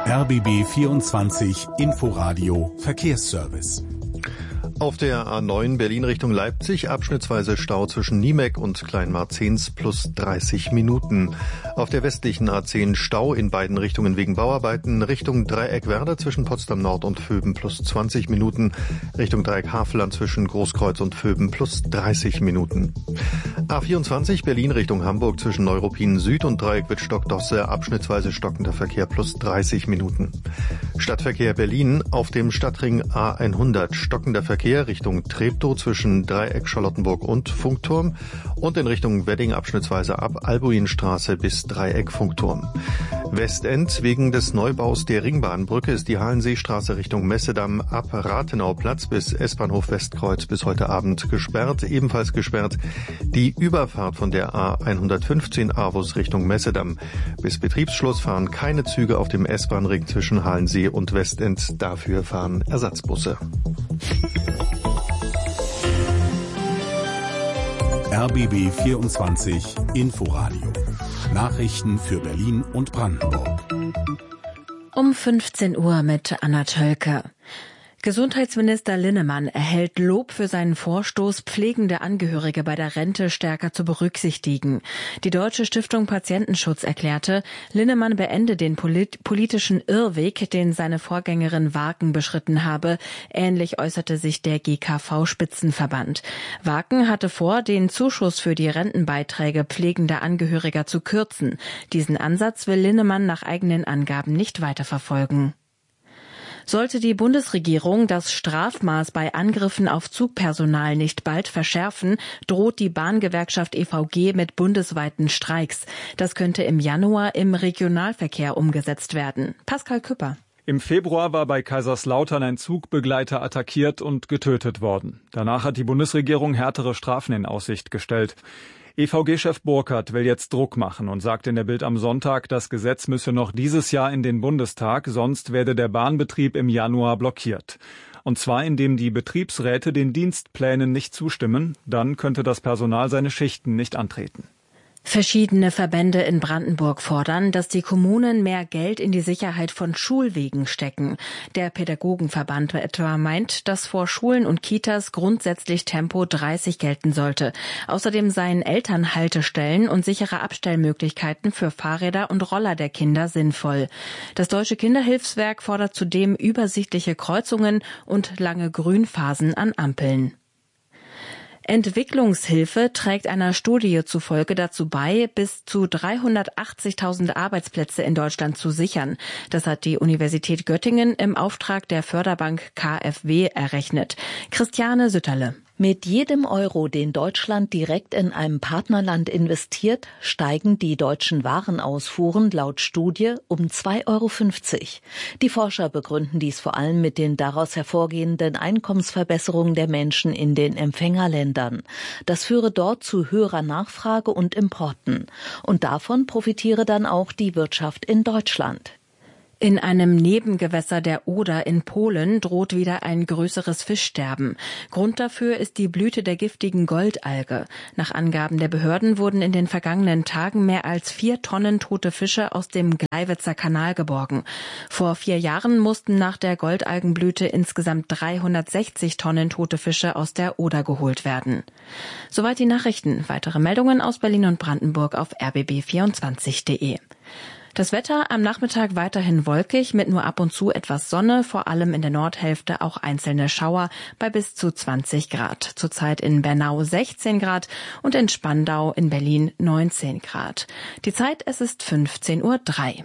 RBB 24 Inforadio Verkehrsservice. Auf der A9 Berlin Richtung Leipzig abschnittsweise Stau zwischen Niemek und Kleinmarzens plus 30 Minuten. Auf der westlichen A10 Stau in beiden Richtungen wegen Bauarbeiten. Richtung Dreieck-Werder zwischen Potsdam Nord und Vöben plus 20 Minuten. Richtung Dreieck-Havelland zwischen Großkreuz und Vöben plus 30 Minuten. A24 Berlin Richtung Hamburg zwischen Neuruppin Süd und Dreieck Wittstock-Dosse abschnittsweise stockender Verkehr plus 30 Minuten. Stadtverkehr Berlin auf dem Stadtring A100 stockender Verkehr Richtung Treptow zwischen Dreieck Charlottenburg und Funkturm und in Richtung Wedding abschnittsweise ab Albuinstraße bis Dreieck Funkturm. Westend wegen des Neubaus der Ringbahnbrücke ist die Hallenseestraße Richtung Messedamm ab Rathenauplatz bis S-Bahnhof Westkreuz bis heute Abend gesperrt. Ebenfalls gesperrt die Überfahrt von der A115 Avus Richtung Messedamm. Bis Betriebsschluss fahren keine Züge auf dem S-Bahn-Ring zwischen Halensee und Westend. Dafür fahren Ersatzbusse. RBB 24 Inforadio. Nachrichten für Berlin und Brandenburg. Um 15 Uhr mit Anna Tölke. Gesundheitsminister Linnemann erhält Lob für seinen Vorstoß, pflegende Angehörige bei der Rente stärker zu berücksichtigen. Die Deutsche Stiftung Patientenschutz erklärte, Linnemann beende den politischen Irrweg, den seine Vorgängerin Waken beschritten habe. Ähnlich äußerte sich der GKV-Spitzenverband. Waken hatte vor, den Zuschuss für die Rentenbeiträge pflegender Angehöriger zu kürzen. Diesen Ansatz will Linnemann nach eigenen Angaben nicht weiterverfolgen. Sollte die Bundesregierung das Strafmaß bei Angriffen auf Zugpersonal nicht bald verschärfen, droht die Bahngewerkschaft EVG mit bundesweiten Streiks. Das könnte im Januar im Regionalverkehr umgesetzt werden. Pascal Küpper. Im Februar war bei Kaiserslautern ein Zugbegleiter attackiert und getötet worden. Danach hat die Bundesregierung härtere Strafen in Aussicht gestellt. EVG-Chef Burkhardt will jetzt Druck machen und sagt in der Bild am Sonntag, das Gesetz müsse noch dieses Jahr in den Bundestag, sonst werde der Bahnbetrieb im Januar blockiert. Und zwar indem die Betriebsräte den Dienstplänen nicht zustimmen, dann könnte das Personal seine Schichten nicht antreten. Verschiedene Verbände in Brandenburg fordern, dass die Kommunen mehr Geld in die Sicherheit von Schulwegen stecken. Der Pädagogenverband etwa meint, dass vor Schulen und Kitas grundsätzlich Tempo 30 gelten sollte. Außerdem seien Elternhaltestellen und sichere Abstellmöglichkeiten für Fahrräder und Roller der Kinder sinnvoll. Das Deutsche Kinderhilfswerk fordert zudem übersichtliche Kreuzungen und lange Grünphasen an Ampeln. Entwicklungshilfe trägt einer Studie zufolge dazu bei, bis zu 380.000 Arbeitsplätze in Deutschland zu sichern. Das hat die Universität Göttingen im Auftrag der Förderbank KfW errechnet. Christiane Sütterle. Mit jedem Euro, den Deutschland direkt in einem Partnerland investiert, steigen die deutschen Warenausfuhren laut Studie um 2,50 Euro. Die Forscher begründen dies vor allem mit den daraus hervorgehenden Einkommensverbesserungen der Menschen in den Empfängerländern. Das führe dort zu höherer Nachfrage und Importen. Und davon profitiere dann auch die Wirtschaft in Deutschland. In einem Nebengewässer der Oder in Polen droht wieder ein größeres Fischsterben. Grund dafür ist die Blüte der giftigen Goldalge. Nach Angaben der Behörden wurden in den vergangenen Tagen mehr als 4 Tonnen tote Fische aus dem Gleiwitzer Kanal geborgen. Vor 4 Jahren mussten nach der Goldalgenblüte insgesamt 360 Tonnen tote Fische aus der Oder geholt werden. Soweit die Nachrichten. Weitere Meldungen aus Berlin und Brandenburg auf rbb24.de. Das Wetter am Nachmittag weiterhin wolkig mit nur ab und zu etwas Sonne, vor allem in der Nordhälfte auch einzelne Schauer bei bis zu 20 Grad. Zurzeit in Bernau 16 Grad und in Spandau in Berlin 19 Grad. Die Zeit, es ist 15:03 Uhr.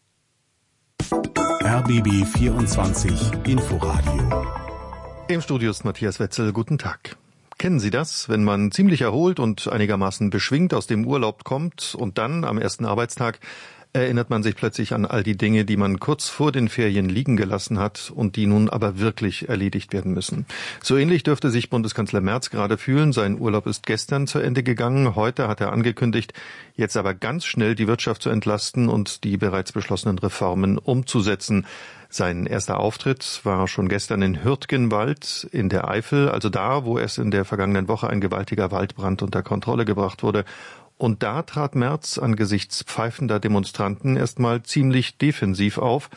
RBB 24 Inforadio. Im Studio ist Matthias Wetzel. Guten Tag. Kennen Sie das, wenn man ziemlich erholt und einigermaßen beschwingt aus dem Urlaub kommt und dann am ersten Arbeitstag erinnert man sich plötzlich an all die Dinge, die man kurz vor den Ferien liegen gelassen hat und die nun aber wirklich erledigt werden müssen. So ähnlich dürfte sich Bundeskanzler Merz gerade fühlen. Sein Urlaub ist gestern zu Ende gegangen. Heute hat er angekündigt, jetzt aber ganz schnell die Wirtschaft zu entlasten und die bereits beschlossenen Reformen umzusetzen. Sein erster Auftritt war schon gestern in Hürtgenwald in der Eifel, also da, wo es in der vergangenen Woche ein gewaltiger Waldbrand unter Kontrolle gebracht wurde. Und da trat Merz angesichts pfeifender Demonstranten erstmal ziemlich defensiv auf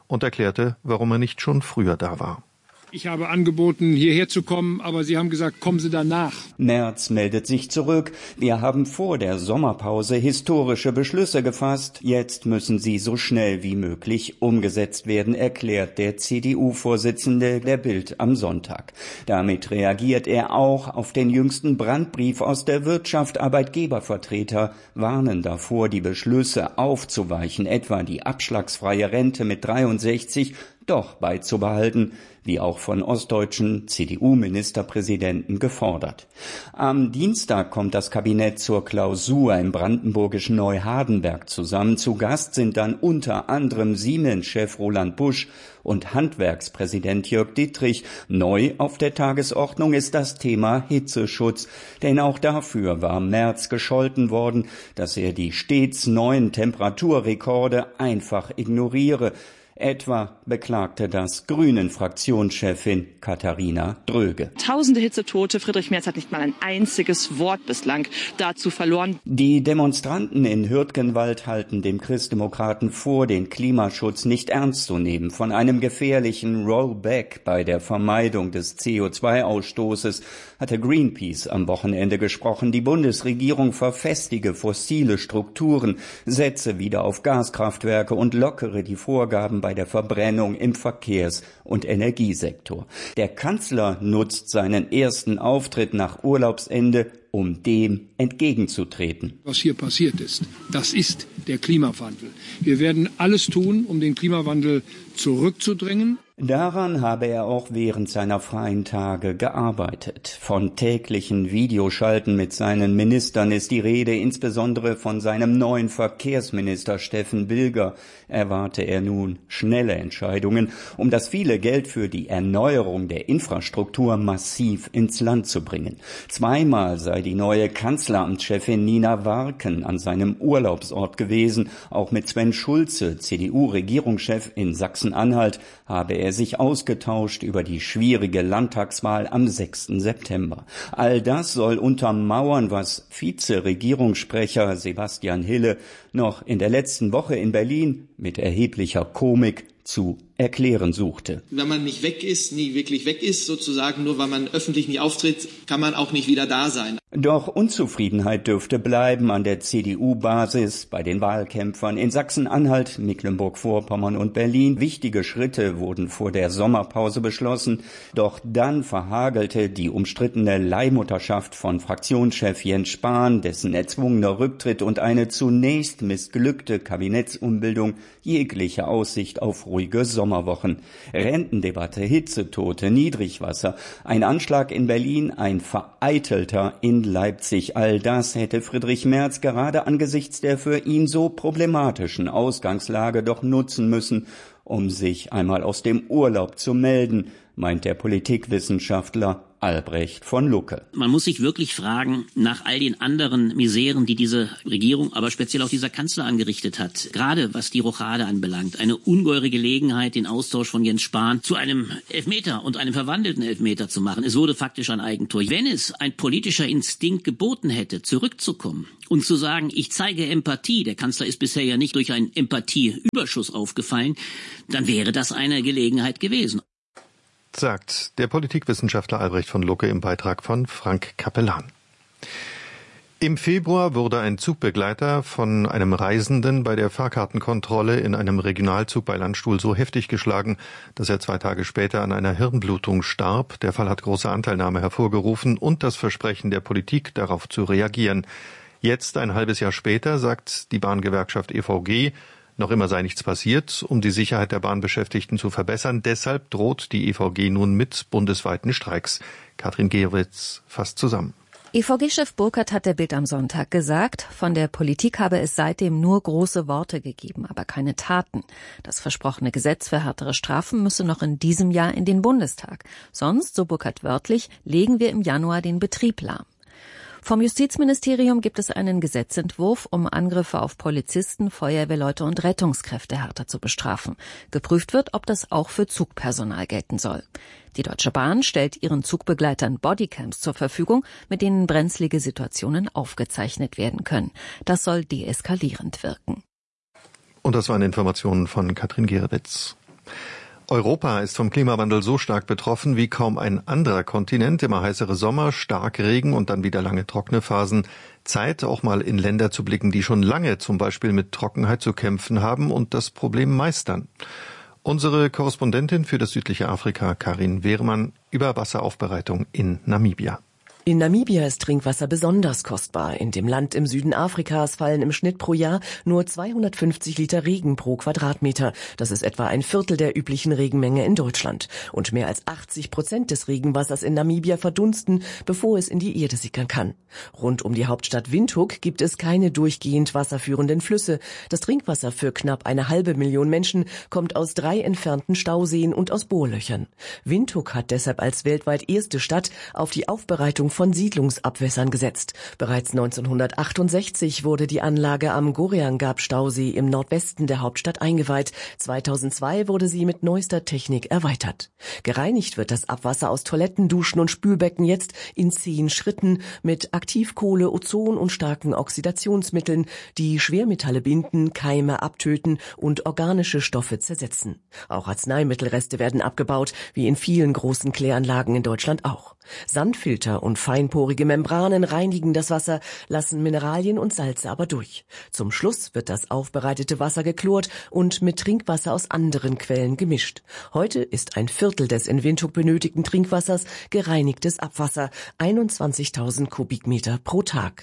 und erklärte, warum er nicht schon früher da war. Ich habe angeboten, hierher zu kommen, aber Sie haben gesagt, kommen Sie danach. Merz meldet sich zurück. Wir haben vor der Sommerpause historische Beschlüsse gefasst. Jetzt müssen sie so schnell wie möglich umgesetzt werden, erklärt der CDU-Vorsitzende der Bild am Sonntag. Damit reagiert er auch auf den jüngsten Brandbrief aus der Wirtschaft. Arbeitgebervertreter warnen davor, die Beschlüsse aufzuweichen, etwa die abschlagsfreie Rente mit 63 doch beizubehalten, wie auch von ostdeutschen CDU-Ministerpräsidenten gefordert. Am Dienstag kommt das Kabinett zur Klausur im brandenburgischen Neuhardenberg zusammen. Zu Gast sind dann unter anderem Siemens-Chef Roland Busch und Handwerkspräsident Jörg Dittrich. Neu auf der Tagesordnung ist das Thema Hitzeschutz, denn auch dafür war Merz gescholten worden, dass er die stets neuen Temperaturrekorde einfach ignoriere. Etwa beklagte das Grünen-Fraktionschefin Katharina Dröge. Tausende Hitzetote, Friedrich Merz hat nicht mal ein einziges Wort bislang dazu verloren. Die Demonstranten in Hürtgenwald halten dem Christdemokraten vor, den Klimaschutz nicht ernst zu nehmen. Von einem gefährlichen Rollback bei der Vermeidung des CO2-Ausstoßes hatte Greenpeace am Wochenende gesprochen. Die Bundesregierung verfestige fossile Strukturen, setze wieder auf Gaskraftwerke und lockere die Vorgaben bei der Verbrennung im Verkehrs- und Energiesektor. Der Kanzler nutzt seinen ersten Auftritt nach Urlaubsende, um dem entgegenzutreten. Was hier passiert ist, das ist der Klimawandel. Wir werden alles tun, um den Klimawandel zurückzudrängen. Daran habe er auch während seiner freien Tage gearbeitet. Von täglichen Videoschalten mit seinen Ministern ist die Rede, insbesondere von seinem neuen Verkehrsminister Steffen Bilger erwarte er nun schnelle Entscheidungen, um das viele Geld für die Erneuerung der Infrastruktur massiv ins Land zu bringen. Zweimal sei die neue Kanzleramtschefin Nina Warken an seinem Urlaubsort gewesen. Auch mit Sven Schulze, CDU-Regierungschef in Sachsen-Anhalt, habe er sich ausgetauscht über die schwierige Landtagswahl am 6. September. All das soll untermauern, was Vize-Regierungssprecher Sebastian Hille noch in der letzten Woche in Berlin mit erheblicher Komik zu erklären suchte. Wenn man nicht weg ist, nie wirklich weg ist, sozusagen, nur weil man öffentlich nicht auftritt, kann man auch nicht wieder da sein. Doch Unzufriedenheit dürfte bleiben an der CDU-Basis, bei den Wahlkämpfern in Sachsen-Anhalt, Mecklenburg-Vorpommern und Berlin. Wichtige Schritte wurden vor der Sommerpause beschlossen, doch dann verhagelte die umstrittene Leihmutterschaft von Fraktionschef Jens Spahn, dessen erzwungener Rücktritt und eine zunächst missglückte Kabinettsumbildung jegliche Aussicht auf ruhige Sommerwochen. Rentendebatte, Hitzetote, Niedrigwasser, ein Anschlag in Berlin, ein vereitelter in Leipzig. All das hätte Friedrich Merz gerade angesichts der für ihn so problematischen Ausgangslage doch nutzen müssen, um sich einmal aus dem Urlaub zu melden, meint der Politikwissenschaftler Albrecht von Lucke. Man muss sich wirklich fragen, nach all den anderen Miseren, die diese Regierung, aber speziell auch dieser Kanzler angerichtet hat, gerade was die Rochade anbelangt, eine ungeheure Gelegenheit, den Austausch von Jens Spahn zu einem Elfmeter und einem verwandelten Elfmeter zu machen. Es wurde faktisch ein Eigentor. Wenn es ein politischer Instinkt geboten hätte, zurückzukommen und zu sagen, ich zeige Empathie, der Kanzler ist bisher ja nicht durch einen Empathieüberschuss aufgefallen, dann wäre das eine Gelegenheit gewesen. Sagt der Politikwissenschaftler Albrecht von Lucke im Beitrag von Frank Capellan. Im Februar wurde ein Zugbegleiter von einem Reisenden bei der Fahrkartenkontrolle in einem Regionalzug bei Landstuhl so heftig geschlagen, dass er 2 Tage später an einer Hirnblutung starb. Der Fall hat große Anteilnahme hervorgerufen und das Versprechen der Politik, darauf zu reagieren. Jetzt, ein halbes Jahr später, sagt die Bahngewerkschaft EVG, noch immer sei nichts passiert, um die Sicherheit der Bahnbeschäftigten zu verbessern. Deshalb droht die EVG nun mit bundesweiten Streiks. Katrin Gerwitz fasst zusammen. EVG-Chef Burkhardt hat der Bild am Sonntag gesagt, von der Politik habe es seitdem nur große Worte gegeben, aber keine Taten. Das versprochene Gesetz für härtere Strafen müsse noch in diesem Jahr in den Bundestag. Sonst, so Burkhardt wörtlich, legen wir im Januar den Betrieb lahm. Vom Justizministerium gibt es einen Gesetzentwurf, um Angriffe auf Polizisten, Feuerwehrleute und Rettungskräfte härter zu bestrafen. Geprüft wird, ob das auch für Zugpersonal gelten soll. Die Deutsche Bahn stellt ihren Zugbegleitern Bodycams zur Verfügung, mit denen brenzlige Situationen aufgezeichnet werden können. Das soll deeskalierend wirken. Und das waren Informationen von Katrin Gerwitz. Europa ist vom Klimawandel so stark betroffen wie kaum ein anderer Kontinent. Immer heißere Sommer, Starkregen und dann wieder lange trockene Phasen. Zeit, auch mal in Länder zu blicken, die schon lange zum Beispiel mit Trockenheit zu kämpfen haben und das Problem meistern. Unsere Korrespondentin für das südliche Afrika, Karin Wehrmann, über Wasseraufbereitung in Namibia. In Namibia ist Trinkwasser besonders kostbar. In dem Land im Süden Afrikas fallen im Schnitt pro Jahr nur 250 Liter Regen pro Quadratmeter. Das ist etwa ein Viertel der üblichen Regenmenge in Deutschland. Und mehr als 80% des Regenwassers in Namibia verdunsten, bevor es in die Erde sickern kann. Rund um die Hauptstadt Windhoek gibt es keine durchgehend wasserführenden Flüsse. Das Trinkwasser für knapp 500.000 Menschen kommt aus 3 entfernten Stauseen und aus Bohrlöchern. Windhoek hat deshalb als weltweit erste Stadt auf die Aufbereitung von Siedlungsabwässern gesetzt. Bereits 1968 wurde die Anlage am Goreangab-Stausee im Nordwesten der Hauptstadt eingeweiht. 2002 wurde sie mit neuester Technik erweitert. Gereinigt wird das Abwasser aus Toiletten, Duschen und Spülbecken jetzt in 10 Schritten mit Aktivkohle, Ozon und starken Oxidationsmitteln, die Schwermetalle binden, Keime abtöten und organische Stoffe zersetzen. Auch Arzneimittelreste werden abgebaut, wie in vielen großen Kläranlagen in Deutschland auch. Sandfilter und feinporige Membranen reinigen das Wasser, lassen Mineralien und Salze aber durch. Zum Schluss wird das aufbereitete Wasser geklort und mit Trinkwasser aus anderen Quellen gemischt. Heute ist ein Viertel des in Windhoek benötigten Trinkwassers gereinigtes Abwasser, 21.000 Kubikmeter pro Tag.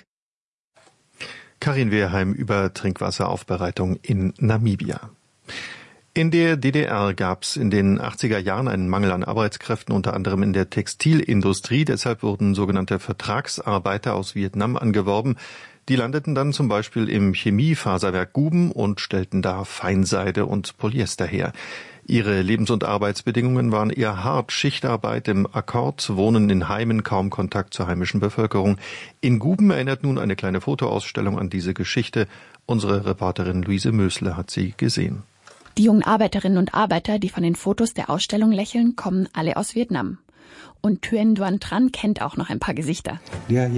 Karin Wehrheim über Trinkwasseraufbereitung in Namibia. In der DDR gab es in den 80er Jahren einen Mangel an Arbeitskräften, unter anderem in der Textilindustrie. Deshalb wurden sogenannte Vertragsarbeiter aus Vietnam angeworben. Die landeten dann zum Beispiel im Chemiefaserwerk Guben und stellten da Feinseide und Polyester her. Ihre Lebens- und Arbeitsbedingungen waren eher hart. Schichtarbeit im Akkord, Wohnen in Heimen, kaum Kontakt zur heimischen Bevölkerung. In Guben erinnert nun eine kleine Fotoausstellung an diese Geschichte. Unsere Reporterin Luise Mösle hat sie gesehen. Die jungen Arbeiterinnen und Arbeiter, die von den Fotos der Ausstellung lächeln, kommen alle aus Vietnam. Und Thuyen Duan Tran kennt auch noch ein paar Gesichter. Der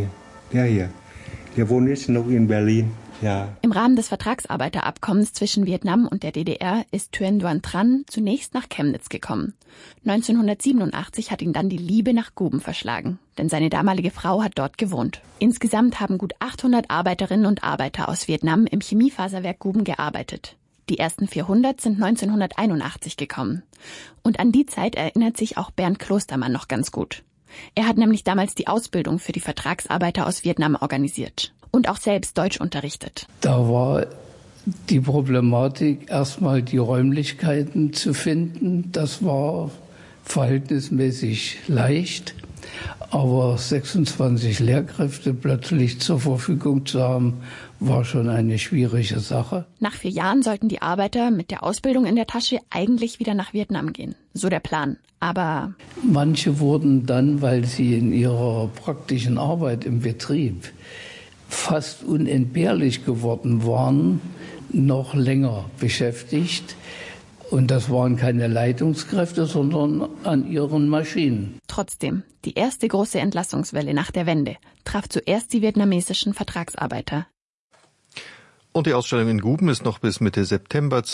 wohnt jetzt noch in Berlin. Ja. Im Rahmen des Vertragsarbeiterabkommens zwischen Vietnam und der DDR ist Thuyen Duan Tran zunächst nach Chemnitz gekommen. 1987 hat ihn dann die Liebe nach Guben verschlagen, denn seine damalige Frau hat dort gewohnt. Insgesamt haben gut 800 Arbeiterinnen und Arbeiter aus Vietnam im Chemiefaserwerk Guben gearbeitet. Die ersten 400 sind 1981 gekommen. Und an die Zeit erinnert sich auch Bernd Klostermann noch ganz gut. Er hat nämlich damals die Ausbildung für die Vertragsarbeiter aus Vietnam organisiert und auch selbst Deutsch unterrichtet. Da war die Problematik, erstmal die Räumlichkeiten zu finden. Das war verhältnismäßig leicht. Aber 26 Lehrkräfte plötzlich zur Verfügung zu haben, war schon eine schwierige Sache. Nach 4 Jahren sollten die Arbeiter mit der Ausbildung in der Tasche eigentlich wieder nach Vietnam gehen. So der Plan. Aber manche wurden dann, weil sie in ihrer praktischen Arbeit im Betrieb fast unentbehrlich geworden waren, noch länger beschäftigt. Und das waren keine Leitungskräfte, sondern an ihren Maschinen. Trotzdem, die erste große Entlassungswelle nach der Wende traf zuerst die vietnamesischen Vertragsarbeiter. Und die Ausstellung in Guben ist noch bis Mitte September zu